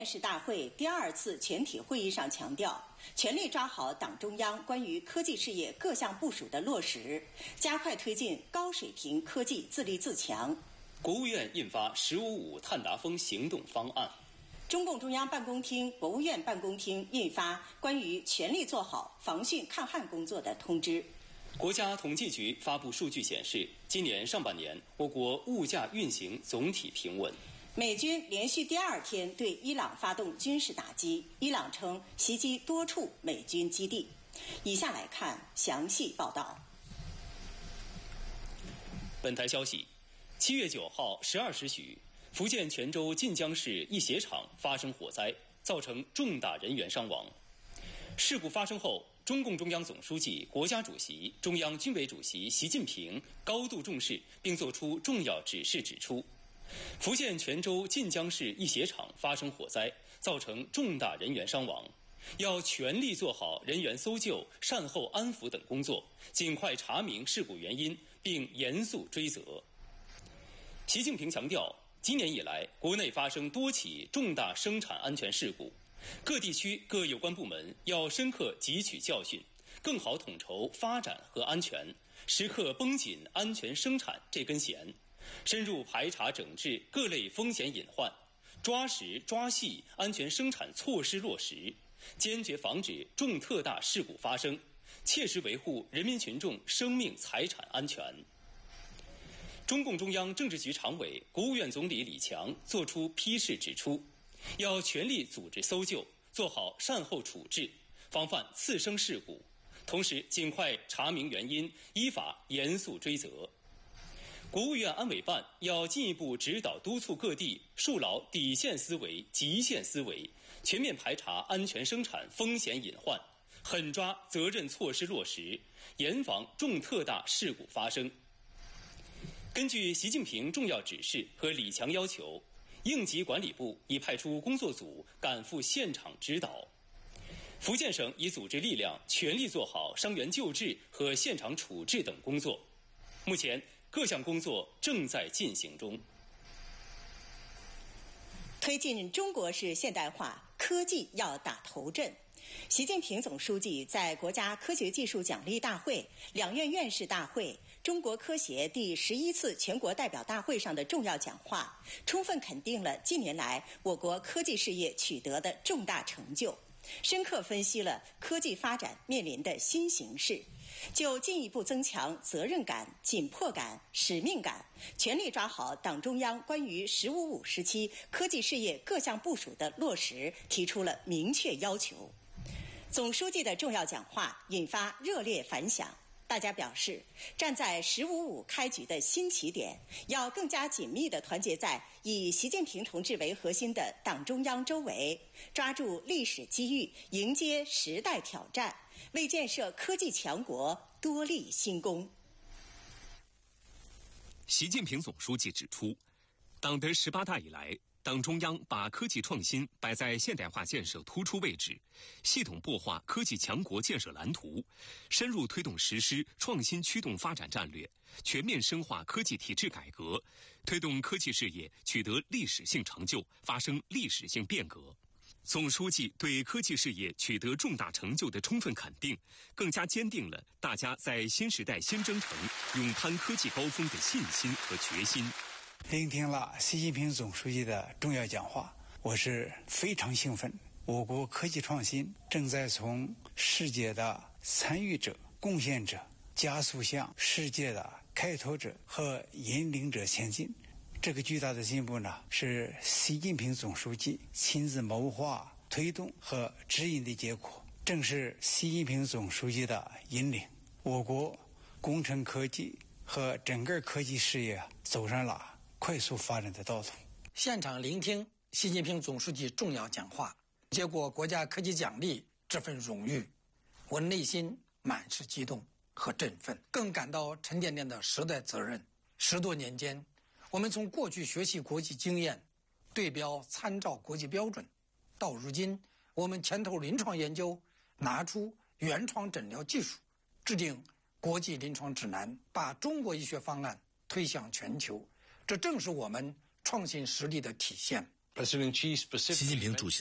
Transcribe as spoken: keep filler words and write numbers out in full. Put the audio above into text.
市大会第二次全体会议上强调，全力抓好党中央关于科技事业各项部署的落实，加快推进高水平科技自立自强。 国务院印发“十五五”碳达峰行动方案。 中共中央办公厅、国务院办公厅印发关于全力做好防汛抗旱工作的通知。 国家统计局发布数据显示，今年上半年我国物价运行总体平稳。 美军连续第二天对伊朗发动军事打击，伊朗称袭击多处美军基地。以下来看详细报道。 本台消息，七月九号十二时许，福建泉州晋江市一鞋厂发生火灾，造成重大人员伤亡。事故发生后，中共中央总书记、国家主席、中央军委主席习近平高度重视，并作出重要指示，指出福建泉州晋江市一鞋厂发生火灾，造成重大人员伤亡，要全力做好人员搜救、善后安抚等工作，尽快查明事故原因，并严肃追责。习近平强调，今年以来，国内发生多起重大生产安全事故，各地区各有关部门要深刻汲取教训，更好统筹发展和安全，时刻绷紧安全生产这根弦，深入排查整治各类风险隐患，抓实抓细安全生产措施落实，坚决防止重特大事故发生，切实维护人民群众生命财产安全。中共中央政治局常委、国务院总理李强作出批示指出，要全力组织搜救，做好善后处置，防范次生事故，同时尽快查明原因，依法严肃追责。国务院安委办要进一步指导督促各地树牢底线思维、极限思维，全面排查安全生产风险隐患，狠抓责任措施落实，严防重特大事故发生。根据习近平重要指示和李强要求，应急管理部已派出工作组赶赴现场指导。福建省已组织力量全力做好伤员救治和现场处置等工作。目前，各项工作正在进行中。 推进中国式现代化，科技要打头阵。习近平总书记在国家科学技术奖励大会、两院院士大会、中国科协第十一次全国代表大会上的重要讲话，充分肯定了近年来我国科技事业取得的重大成就，深刻分析了科技发展面临的新形势，就进一步增强责任感、紧迫感、使命感，全力抓好党中央关于“十五五”时期科技事业各项部署的落实，提出了明确要求。总书记的重要讲话引发热烈反响，大家表示，站在“十五五”开局的新起点，要更加紧密地团结在以习近平同志为核心的党中央周围，抓住历史机遇，迎接时代挑战，为建设科技强国多立新功。 习近平总书记指出，党的十八大以来，党中央把科技创新摆在现代化建设突出位置，系统擘画科技强国建设蓝图，深入推动实施创新驱动发展战略，全面深化科技体制改革，推动科技事业取得历史性成就，发生历史性变革。总书记对科技事业取得重大成就的充分肯定，更加坚定了大家在新时代新征程勇攀科技高峰的信心和决心。 聆听了习近平总书记的重要讲话，我是非常兴奋。我国科技创新正在从世界的参与者、贡献者，加速向世界的开拓者和引领者前进。这个巨大的进步呢，是习近平总书记亲自谋划、推动和指引的结果。正是习近平总书记的引领，我国工程科技和整个科技事业走上了快速发展的道路。 现场聆听习近平总书记重要讲话，接过国家科技奖励这份荣誉，我内心满是激动和振奋，更感到沉甸甸的时代责任。十多年间，我们从过去学习国际经验，对标参照国际标准，到如今我们牵头临床研究，拿出原创诊疗技术，制定国际临床指南，把中国医学方案推向全球。这正是我们创新实力的体现。 习近平主席